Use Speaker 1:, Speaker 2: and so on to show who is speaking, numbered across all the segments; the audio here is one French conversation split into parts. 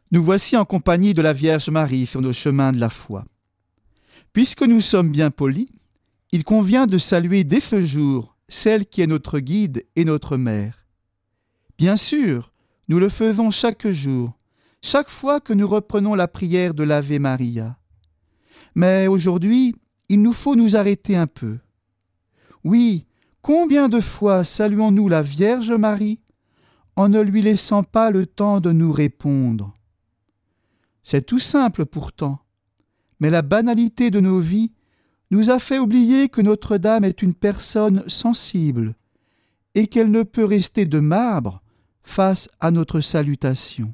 Speaker 1: Nous voici en compagnie de la Vierge Marie sur nos chemins de la foi. Puisque nous sommes bien polis, il convient de saluer dès ce jour celle qui est notre guide et notre mère. Bien sûr, nous le faisons chaque jour, chaque fois que nous reprenons la prière de l'Ave Maria. Mais aujourd'hui, il nous faut nous arrêter un peu. Oui, combien de fois saluons-nous la Vierge Marie en ne lui laissant pas le temps de nous répondre? C'est tout simple pourtant, mais la banalité de nos vies nous a fait oublier que Notre-Dame est une personne sensible et qu'elle ne peut rester de marbre face à notre salutation.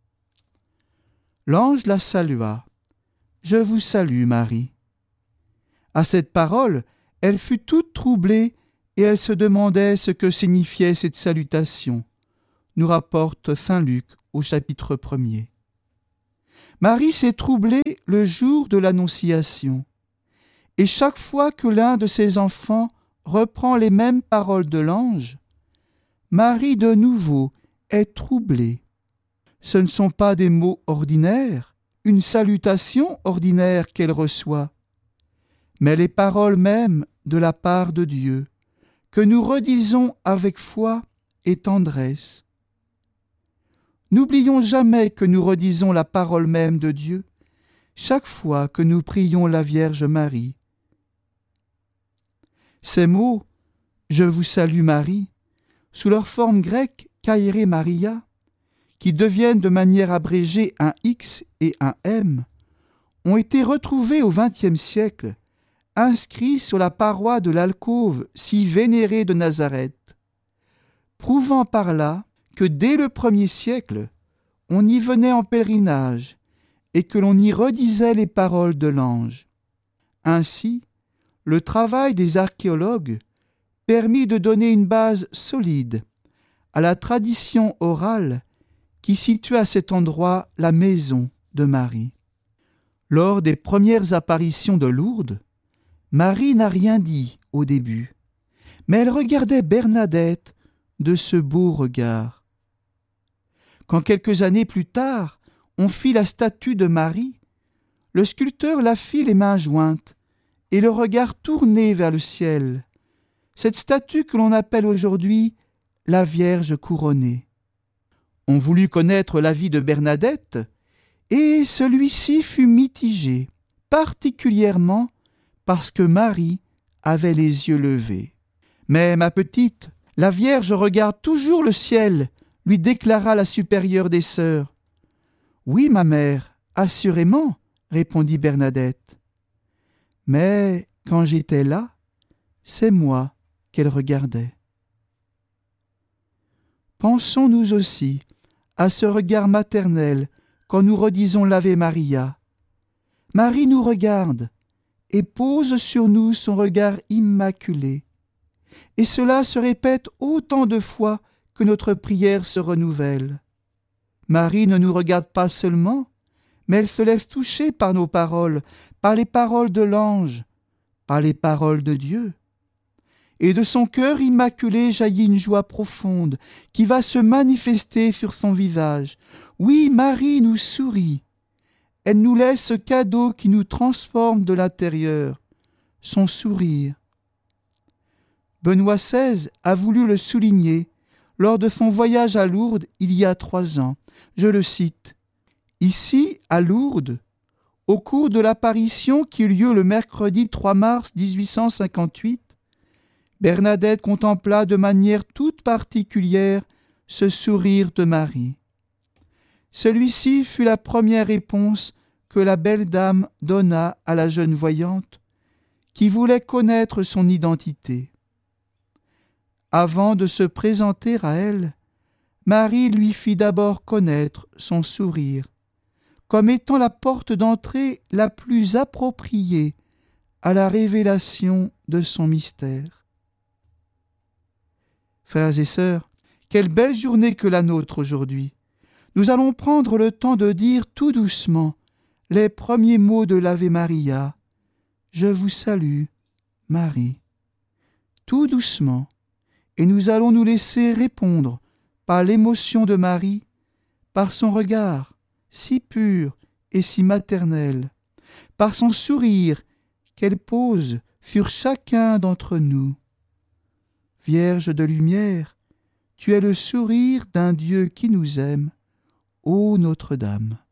Speaker 1: L'ange la salua. « Je vous salue, Marie. » À cette parole, elle fut toute troublée et elle se demandait ce que signifiait cette salutation, nous rapporte saint Luc au chapitre 1er. Marie s'est troublée le jour de l'Annonciation, et chaque fois que l'un de ses enfants reprend les mêmes paroles de l'ange, Marie de nouveau est troublée. Ce ne sont pas des mots ordinaires, une salutation ordinaire qu'elle reçoit, mais les paroles mêmes de la part de Dieu, que nous redisons avec foi et tendresse. N'oublions jamais que nous redisons la parole même de Dieu chaque fois que nous prions la Vierge Marie. Ces mots « Je vous salue Marie » sous leur forme grecque « Kaire Maria », qui deviennent de manière abrégée un X et un M, ont été retrouvés au XXe siècle, inscrits sur la paroi de l'alcôve si vénérée de Nazareth, prouvant par là que dès le 1er siècle, on y venait en pèlerinage et que l'on y redisait les paroles de l'ange. Ainsi, le travail des archéologues permit de donner une base solide à la tradition orale qui situe à cet endroit la maison de Marie. Lors des premières apparitions de Lourdes, Marie n'a rien dit au début, mais elle regardait Bernadette de ce beau regard. Quand quelques années plus tard, on fit la statue de Marie, le sculpteur la fit les mains jointes et le regard tourné vers le ciel, cette statue que l'on appelle aujourd'hui la Vierge couronnée. On voulut connaître l'avis de Bernadette, et celui-ci fut mitigé, particulièrement parce que Marie avait les yeux levés. « Mais ma petite, la Vierge regarde toujours le ciel », lui déclara la supérieure des sœurs. « Oui, ma mère, assurément, » répondit Bernadette. « Mais quand j'étais là, c'est moi qu'elle regardait. » Pensons-nous aussi à ce regard maternel quand nous redisons l'Ave Maria. Marie nous regarde et pose sur nous son regard immaculé. Et cela se répète autant de fois que notre prière se renouvelle. Marie ne nous regarde pas seulement, mais elle se laisse toucher par nos paroles, par les paroles de l'ange, par les paroles de Dieu. Et de son cœur immaculé jaillit une joie profonde qui va se manifester sur son visage. Oui, Marie nous sourit. Elle nous laisse ce cadeau qui nous transforme de l'intérieur, son sourire. Benoît XVI a voulu le souligner lors de son voyage à Lourdes il y a 3 ans. Je le cite. « Ici, à Lourdes, au cours de l'apparition qui eut lieu le mercredi 3 mars 1858, Bernadette contempla de manière toute particulière ce sourire de Marie. Celui-ci fut la première réponse que la belle dame donna à la jeune voyante, qui voulait connaître son identité. Avant de se présenter à elle, Marie lui fit d'abord connaître son sourire, comme étant la porte d'entrée la plus appropriée à la révélation de son mystère. Frères et sœurs, quelle belle journée que la nôtre aujourd'hui. Nous allons prendre le temps de dire tout doucement les premiers mots de l'Ave Maria. Je vous salue, Marie. Tout doucement, et nous allons nous laisser répondre par l'émotion de Marie, par son regard si pure et si maternelle, par son sourire qu'elle pose sur chacun d'entre nous. Vierge de lumière, tu es le sourire d'un Dieu qui nous aime, ô Notre-Dame.